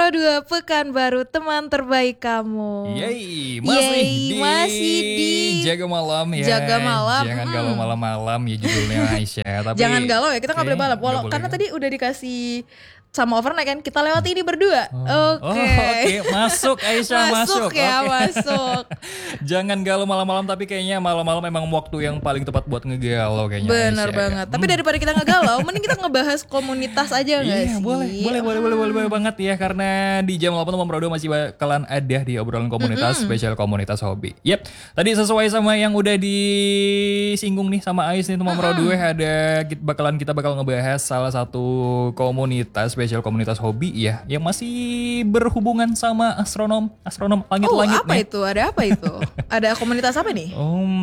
Pro 2 Pekanbaru, teman terbaik kamu. Yeay, masih di Jaga Malam ya. Jaga Malam. Jangan galau malam-malam ya judulnya Aisyah. Tapi Jangan galau ya, kita nggak boleh balap. nggak boleh. Karena tadi udah dikasih sama overnight kan, kita lewati ini berdua. Oke, masuk Aisyah, masuk. ya, Oke. masuk. Jangan galau malam-malam, tapi kayaknya malam-malam memang waktu yang paling tepat buat ngegalau kayaknya. Bener Aisyah. banget. Tapi daripada kita ngegalau, mending kita ngebahas komunitas aja nggak Iya, sih? boleh banget ya, karena di jam 8 Teman Pro 2 masih bakalan ada di obrolan komunitas, spesial komunitas hobi. Yep, tadi sesuai sama yang udah disinggung nih sama Ais nih Teman Pro 2, kita bakal ngebahas salah satu komunitas, spesial komunitas hobi ya, yang masih berhubungan sama astronom langit-langit apa nih. itu? Ada apa itu? Ada komunitas apa nih?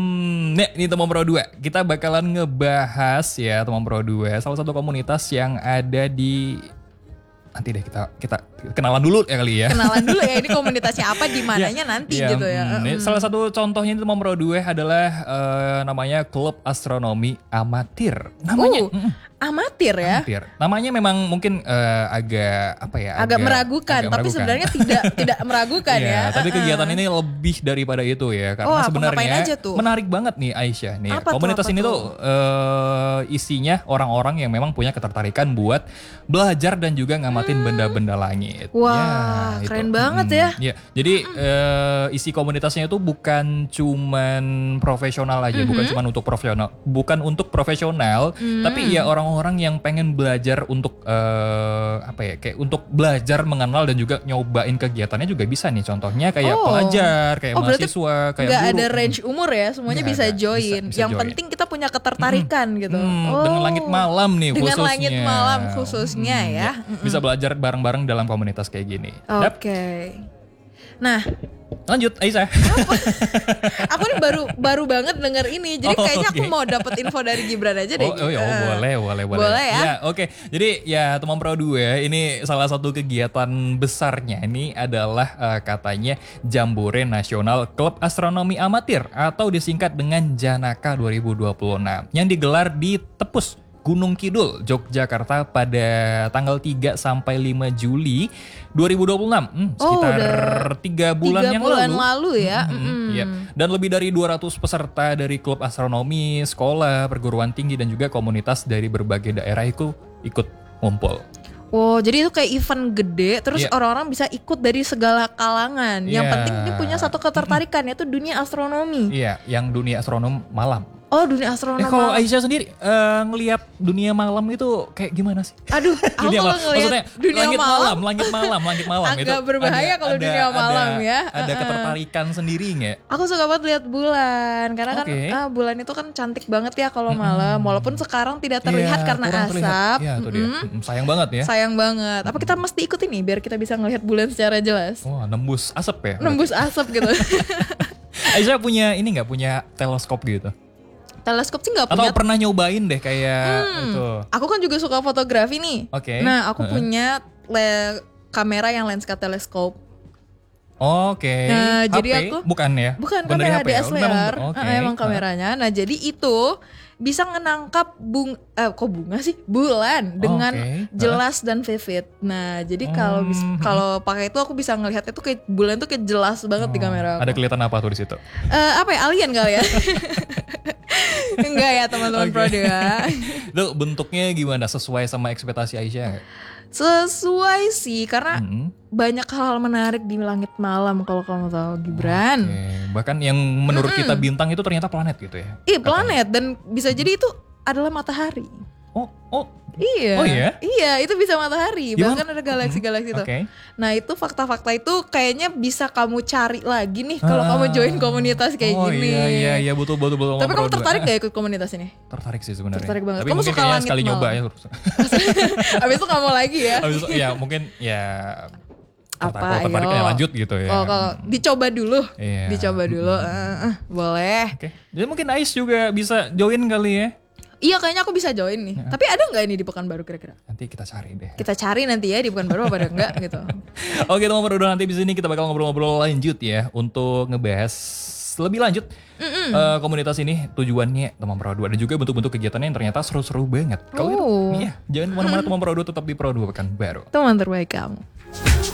Nih Teman Pro 2, kita bakalan ngebahas ya Teman Pro 2, salah satu komunitas yang ada di, nanti deh kita kenalan dulu ya kali ya. Kenalan dulu ya, ini komunitasnya apa, di mananya nanti gitu ya. Ini salah satu contohnya itu Teman Pro 2 adalah namanya Klub Astronomi Amatir. Namanya Amatir ya. Amatir. Namanya memang mungkin agak apa ya? Agak meragukan, tapi sebenarnya tidak meragukan ya. Tapi kegiatan ini lebih daripada itu ya, karena ngapain aja sebenarnya tuh? menarik banget nih Aisyah nih. Apa Komunitas tuh, ini tuh isinya orang-orang yang memang punya ketertarikan buat belajar dan juga ngamatin benda-benda langit. Wah, Ya, keren itu. banget ya. Ya, jadi isi komunitasnya itu bukan cuman profesional aja, bukan untuk profesional, tapi ya orang-orang yang pengen belajar untuk kayak untuk belajar mengenal dan juga nyobain kegiatannya juga bisa nih. Contohnya kayak pelajar, kayak mahasiswa, kayak nggak guru. ada range umur ya, semuanya Nggak bisa ada, join. bisa Yang join. penting kita punya ketertarikan gitu. Dengan langit malam nih Dengan khususnya. langit malam khususnya ya. Bisa belajar bareng-bareng dalam komunitas kayak gini. Oke. Nah, Lanjut Aisyah. aku nih baru banget denger ini. Jadi kayaknya aku mau dapat info dari Gibran aja deh. Boleh. Boleh ya? Oke. Jadi ya Teman Pro 2 ini salah satu kegiatan besarnya ini adalah katanya Jambore Nasional Klub Astronomi Amatir atau disingkat dengan Janaka 2026 yang digelar di Tepus, Gunung Kidul, Yogyakarta pada tanggal 3 sampai 5 Juli 2026. Sekitar 3 bulan yang lalu ya. Iya. Dan lebih dari 200 peserta dari klub astronomi, sekolah, perguruan tinggi dan juga komunitas dari berbagai daerah itu ikut ngumpul. Oh, jadi itu kayak event gede, terus orang-orang bisa ikut dari segala kalangan. Yang penting ini punya satu ketertarikan, yaitu dunia astronomi. Iya, yang dunia astronom malam. Oh, dunia astronomi. Kalau Aisyah sendiri ngelihat dunia malam itu kayak gimana sih? Aduh, aku kalau ngelihat dunia langit malam agak itu berbahaya kalau dunia malam ya. Ada ketertarikan sendiri nggak? Aku suka banget lihat bulan, karena kan bulan itu kan cantik banget ya kalau malam. Walaupun sekarang tidak terlihat karena asap. Iya, itu dia. Sayang banget ya. Sayang banget. Apa kita mesti ikut ini biar kita bisa ngelihat bulan secara jelas? Wah, nembus asap ya? Nembus asap gitu. Aisyah punya ini nggak, punya teleskop gitu? Teleskop sih nggak punya. Atau pernah nyobain deh kayak itu? Aku kan juga suka fotografi nih. Oke. Nah, aku punya kamera yang lenska teleskop. Oke. Nah, HP? jadi aku bukan ya? Bukan dari kamera HP ya? DSLR. Oke. Emang kameranya. Nah, jadi itu bisa menangkap bulan dengan jelas dan vivid. Nah, jadi kalau pakai itu aku bisa ngelihat itu kayak bulan tuh kayak jelas banget di kamera aku. Ada kelihatan apa tuh di situ? Apa ya, alien kali ya? Enggak ya teman-teman Pro 2. Itu bentuknya gimana? Sesuai sama ekspektasi Aisyah nggak? Sesuai sih, karena banyak hal menarik di langit malam kalau kamu tahu, Gibran. Bahkan yang menurut kita bintang itu ternyata planet gitu ya? Iya, planet, dan bisa jadi itu adalah matahari. Iya. Oh iya? Iya, itu bisa matahari. Bahkan ada galaksi-galaksi itu. Nah, itu fakta-fakta itu kayaknya bisa kamu cari lagi nih kalau kamu join komunitas kayak gini. Iya, betul. Tapi kamu tertarik gak ikut komunitas ini? Tertarik sih sebenarnya. Tertarik banget. Tapi Kamu mungkin suka kayaknya langit sekali malam? nyoba ya. Abis itu kamu lagi ya? Abis itu ya mungkin ya apa tertariknya lanjut gitu ya. Kalau dicoba dulu. Iya. Dicoba dulu. Boleh. Oke. Jadi mungkin Ais juga bisa join kali ya. Iya, kayaknya aku bisa join nih. Tapi ada nggak ini di Pekanbaru kira-kira? Nanti kita cari deh. Kita cari nanti ya di Pekanbaru apa ada enggak gitu. Oke teman Pro 2, nanti di sini kita bakal ngobrol-ngobrol lanjut ya untuk ngebahas lebih lanjut komunitas ini, tujuannya teman Pro 2 dan juga bentuk-bentuk kegiatannya yang ternyata seru-seru banget. Kalau gitu, jangan kemana-mana teman Pro 2, tetap di Pro 2 Pekanbaru. Teman terbaik kamu.